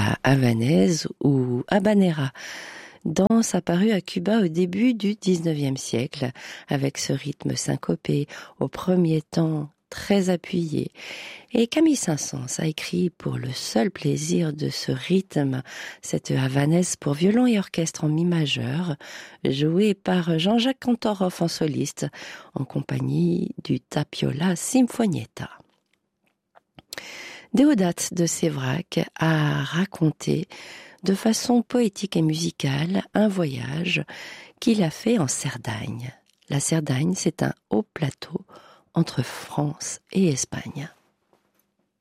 la havanaise ou habanera, danse apparue à Cuba au début du XIXe siècle, avec ce rythme syncopé, au premier temps très appuyé. Et Camille Saint-Saëns a écrit pour le seul plaisir de ce rythme, cette havanaise pour violon et orchestre en mi majeur, jouée par Jean-Jacques Kantorov en soliste, en compagnie du Tapiola Sinfonietta. Déodates de Séverac a raconté de façon poétique et musicale un voyage qu'il a fait en Cerdagne. La Cerdagne, c'est un haut plateau entre France et Espagne.